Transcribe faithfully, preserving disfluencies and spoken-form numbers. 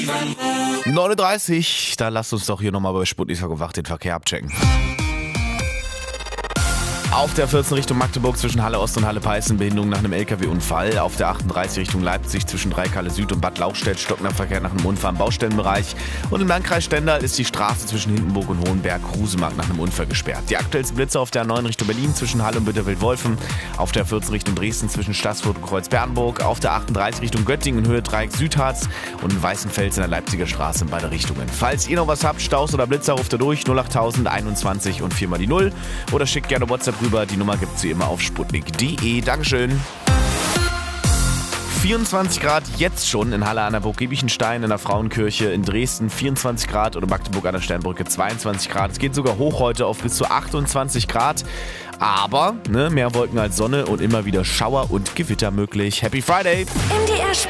neun Uhr dreißig, da lasst uns doch hier nochmal bei Sputnik Talk den Verkehr abchecken. Auf der vierzehn Richtung Magdeburg zwischen Halle Ost und Halle Peißen Behinderung nach einem L K W-Unfall. Auf der achtunddreißig Richtung Leipzig zwischen Dreikalle Süd und Bad Lauchstädt stockender Verkehr nach einem Unfall im Baustellenbereich. Und im Landkreis Stendal ist die Straße zwischen Hindenburg und Hohenberg-Husemark nach einem Unfall gesperrt. Die aktuellsten Blitze auf der A neun Richtung Berlin zwischen Halle und Bitterfeld-Wolfen. Auf der vierzehn Richtung Dresden zwischen Stassfurt und Kreuz-Bernburg. Auf der achtunddreißig Richtung Göttingen in Höhe Dreieck Südharz und in Weißenfels in der Leipziger Straße in beide Richtungen. Falls ihr noch was habt, Staus oder Blitzer, ruft ihr durch null achttausend einundzwanzig und vier mal die null oder schickt gerne WhatsApp rüber. Die Nummer gibt's wie immer auf sputnik punkt de. Dankeschön. vierundzwanzig Grad jetzt schon in Halle an der Burg Giebichenstein, in der Frauenkirche in Dresden vierundzwanzig Grad oder Magdeburg an der Sternbrücke zweiundzwanzig Grad. Es geht sogar hoch heute auf bis zu achtundzwanzig Grad. Aber ne, mehr Wolken als Sonne und immer wieder Schauer und Gewitter möglich. Happy Friday!